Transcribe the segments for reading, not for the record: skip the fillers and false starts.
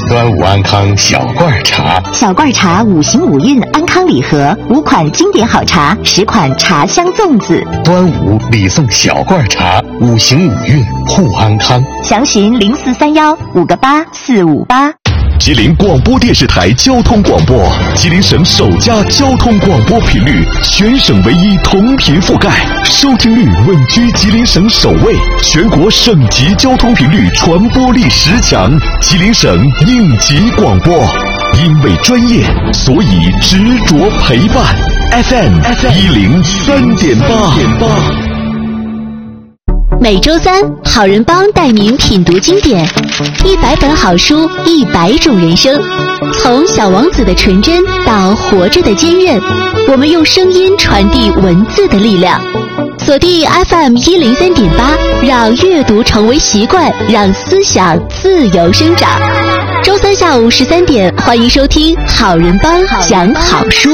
端午安康小罐茶， 小罐茶5行5韵安康礼盒，5款经典好茶，10款茶香粽子。 端午礼送小罐茶，5行5韵护安康。 详询0431 584 458。 吉林广播电视台交通广播，吉林省首家交通广播频率，全省唯一同频覆盖，收听率稳居吉林省首位，全国省级交通频率传播力10强，吉林省应急广播。因为专业，所以执着陪伴。FM 103.8。 每周三，好人帮带您品读经典，100本好书，100种人生。从小王子的纯真到活着的坚韧，我们用声音传递文字的力量。锁定 FM 103.8，让阅读成为习惯，让思想自由生长。周三下午13点，欢迎收听好人帮讲好书。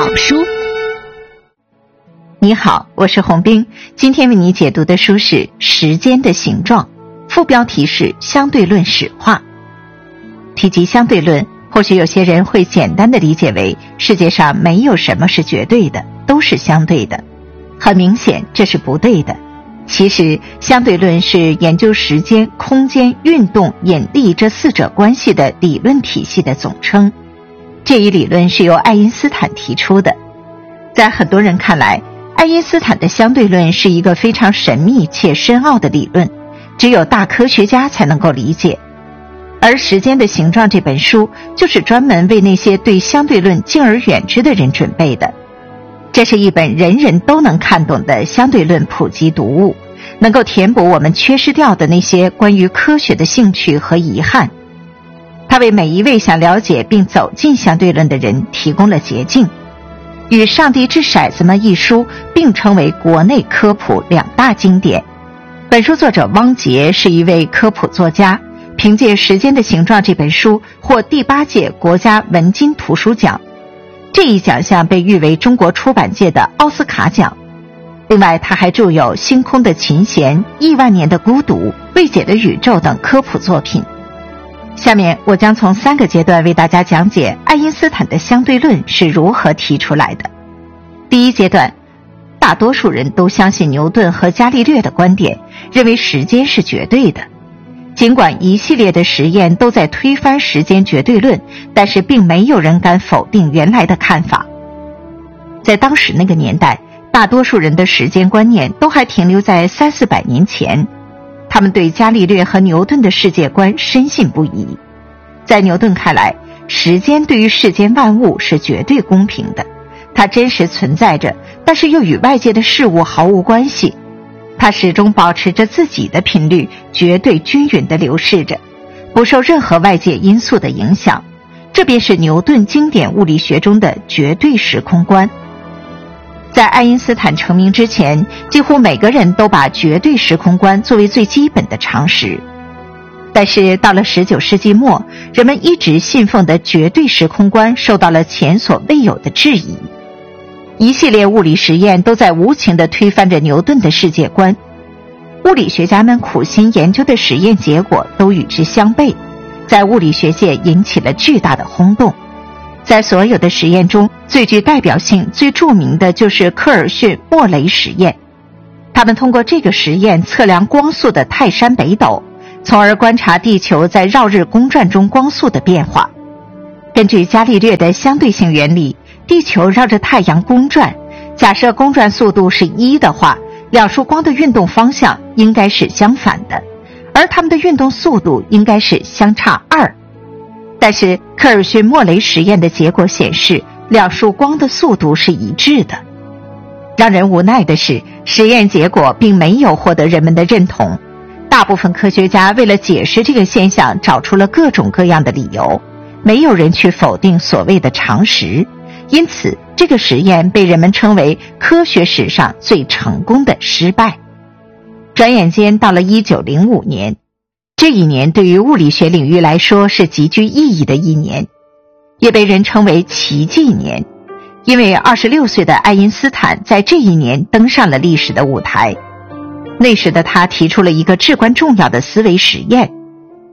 你好，我是洪斌，今天为你解读的书是《时间的形状》，副标题是相对论史话。提及相对论，或许有些人会简单的理解为世界上没有什么是绝对的，都是相对的。很明显，这是不对的。其实，相对论是研究时间、空间、运动、引力这4者关系的理论体系的总称。这一理论是由爱因斯坦提出的。在很多人看来，爱因斯坦的相对论是一个非常神秘且深奥的理论，只有大科学家才能够理解。而《时间的形状》这本书就是专门为那些对相对论敬而远之的人准备的。这是一本人人都能看懂的相对论普及读物，能够填补我们缺失掉的那些关于科学的兴趣和遗憾。它为每一位想了解并走进相对论的人提供了捷径。与《上帝掷骰子吗》一书并称为国内科普2大经典。本书作者汪杰是一位科普作家，凭借《时间的形状》这本书获第8届国家文津图书奖，这一奖项被誉为中国出版界的奥斯卡奖。另外，他还著有《星空的琴弦》、《亿万年的孤独》、《未解的宇宙》等科普作品。下面我将从3个阶段为大家讲解爱因斯坦的相对论是如何提出来的。第一阶段，大多数人都相信牛顿和伽利略的观点，认为时间是绝对的。尽管一系列的实验都在推翻时间绝对论，但是并没有人敢否定原来的看法。在当时那个年代，大多数人的时间观念都还停留在300-400年前。他们对伽利略和牛顿的世界观深信不疑。在牛顿看来，时间对于世间万物是绝对公平的，它真实存在着，但是又与外界的事物毫无关系。它始终保持着自己的频率，绝对均匀地流逝着，不受任何外界因素的影响。这便是牛顿经典物理学中的绝对时空观。在爱因斯坦成名之前，几乎每个人都把绝对时空观作为最基本的常识。但是到了19世纪末，人们一直信奉的绝对时空观受到了前所未有的质疑。一系列物理实验都在无情地推翻着牛顿的世界观。物理学家们苦心研究的实验结果都与之相悖，在物理学界引起了巨大的轰动。在所有的实验中，最具代表性、最著名的就是科尔逊莫雷实验。他们通过这个实验测量光速的泰山北斗，从而观察地球在绕日公转中光速的变化。根据伽利略的相对性原理，地球绕着太阳公转，假设公转速度是1的话，两束光的运动方向应该是相反的，而它们的运动速度应该是相差2。但是科尔逊莫雷实验的结果显示，两束光的速度是一致的。让人无奈的是，实验结果并没有获得人们的认同。大部分科学家为了解释这个现象，找出了各种各样的理由，没有人去否定所谓的常识。因此，这个实验被人们称为科学史上最成功的失败。转眼间到了1905年，这一年对于物理学领域来说是极具意义的一年，也被人称为奇迹年，因为26岁的爱因斯坦在这一年登上了历史的舞台。那时的他提出了一个至关重要的思维实验。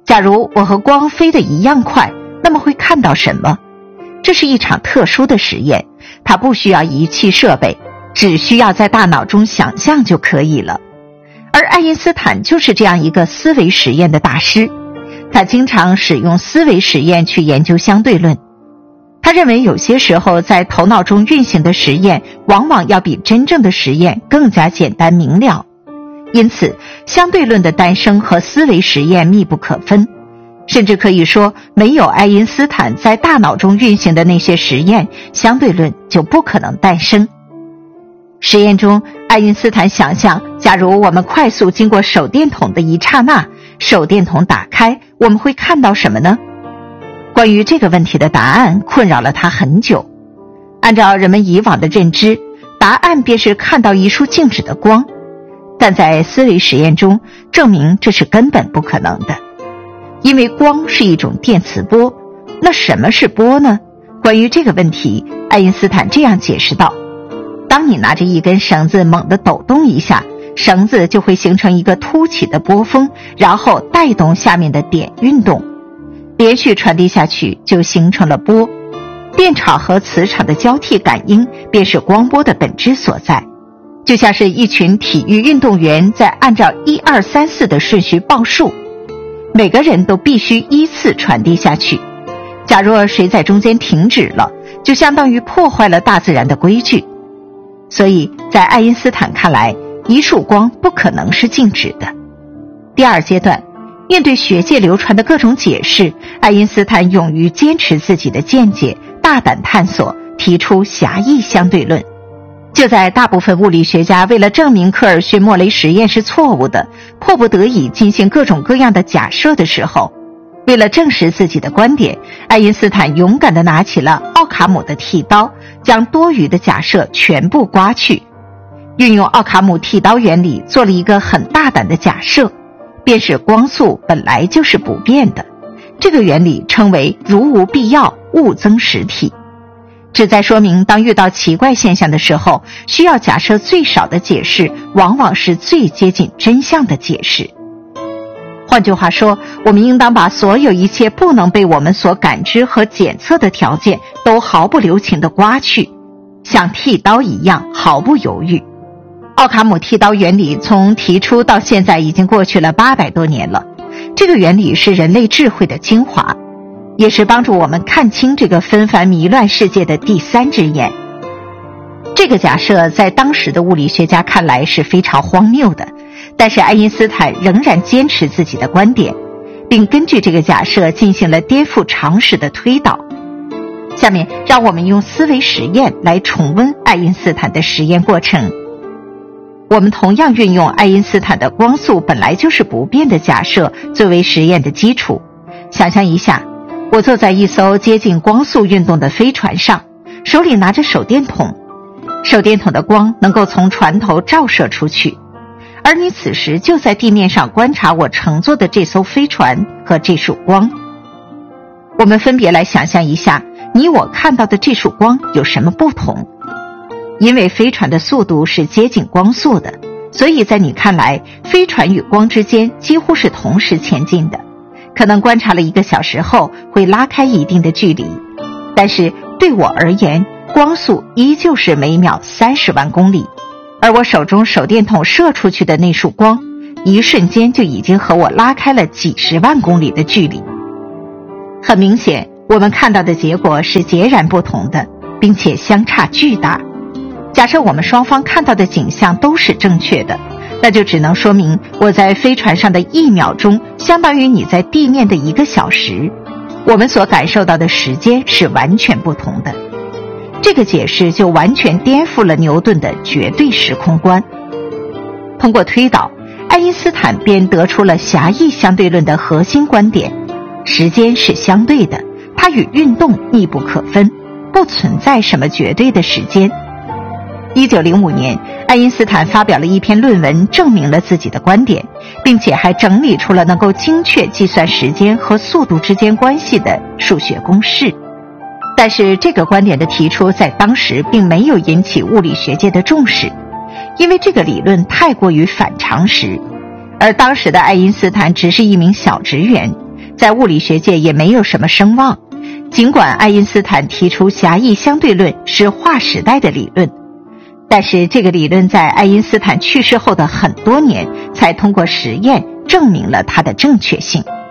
假如我和光飞得一样快，那么会看到什么？这是一场特殊的实验，它不需要仪器设备，只需要在大脑中想象就可以了。而爱因斯坦就是这样一个思维实验的大师，他经常使用思维实验去研究相对论。他认为有些时候在头脑中运行的实验往往要比真正的实验更加简单明了，因此相对论的诞生和思维实验密不可分，甚至可以说没有爱因斯坦在大脑中运行的那些实验，相对论就不可能诞生。实验中，爱因斯坦想象，假如我们快速经过手电筒的一刹那，手电筒打开，我们会看到什么呢？关于这个问题的答案困扰了他很久。按照人们以往的认知，答案便是看到一束静止的光，但在思维实验中证明这是根本不可能的，因为光是一种电磁波。那什么是波呢？关于这个问题，爱因斯坦这样解释道：当你拿着一根绳子猛地抖动一下，绳子就会形成一个凸起的波峰，然后带动下面的点运动，连续传递下去就形成了波。电场和磁场的交替感应便是光波的本质所在，就像是一群体育运动员在按照1、2、3、4的顺序报数，每个人都必须依次传递下去。假若谁在中间停止了，就相当于破坏了大自然的规矩。所以在爱因斯坦看来，一束光不可能是静止的。第二阶段，面对学界流传的各种解释，爱因斯坦勇于坚持自己的见解，大胆探索，提出狭义相对论。就在大部分物理学家为了证明科尔逊莫雷实验是错误的，迫不得已进行各种各样的假设的时候，为了证实自己的观点，爱因斯坦勇敢地拿起了奥卡姆的剃刀，将多余的假设全部刮去，运用奥卡姆剃刀原理做了一个很大胆的假设，便是光速本来就是不变的。这个原理称为如无必要，勿增实体，旨在说明当遇到奇怪现象的时候，需要假设最少的解释往往是最接近真相的解释。换句话说，我们应当把所有一切不能被我们所感知和检测的条件都毫不留情地刮去，像剃刀一样毫不犹豫。奥卡姆剃刀原理从提出到现在已经过去了800多年了，这个原理是人类智慧的精华，也是帮助我们看清这个纷繁迷乱世界的第3只眼。这个假设在当时的物理学家看来是非常荒谬的，但是爱因斯坦仍然坚持自己的观点，并根据这个假设进行了颠覆常识的推导。下面让我们用思维实验来重温爱因斯坦的实验过程。我们同样运用爱因斯坦的光速本来就是不变的假设作为实验的基础。想象一下，我坐在一艘接近光速运动的飞船上，手里拿着手电筒，手电筒的光能够从船头照射出去，而你此时就在地面上观察我乘坐的这艘飞船和这束光。我们分别来想象一下，你我看到的这束光有什么不同？因为飞船的速度是接近光速的，所以在你看来，飞船与光之间几乎是同时前进的，可能观察了1个小时后会拉开一定的距离。但是对我而言，光速依旧是每秒30万公里，而我手中手电筒射出去的那束光，一瞬间就已经和我拉开了几十万公里的距离。很明显，我们看到的结果是截然不同的，并且相差巨大。假设我们双方看到的景象都是正确的，那就只能说明我在飞船上的1秒钟相当于你在地面的1个小时，我们所感受到的时间是完全不同的。这个解释就完全颠覆了牛顿的绝对时空观。通过推导，爱因斯坦便得出了狭义相对论的核心观点：时间是相对的，它与运动密不可分，不存在什么绝对的时间。1905年，爱因斯坦发表了一篇论文，证明了自己的观点，并且还整理出了能够精确计算时间和速度之间关系的数学公式。但是这个观点的提出在当时并没有引起物理学界的重视，因为这个理论太过于反常识，而当时的爱因斯坦只是一名小职员， 在物理学界也没有什么声望。尽管爱因斯坦提出狭义相对论是划时代的理论，但是这个理论在爱因斯坦去世后的很多年才通过实验证明了它的正确性。